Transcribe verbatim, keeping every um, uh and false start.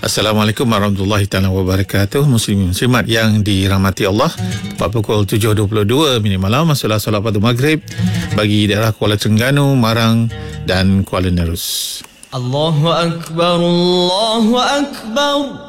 Assalamualaikum warahmatullahi taala wabarakatuh. Muslimin muslimat yang dirahmati Allah. Tepat pukul tujuh dua puluh dua minit malam masalah solat fardu maghrib bagi daerah Kuala Terengganu, Marang dan Kuala Nerus. Allahu akbar, Allahu akbar.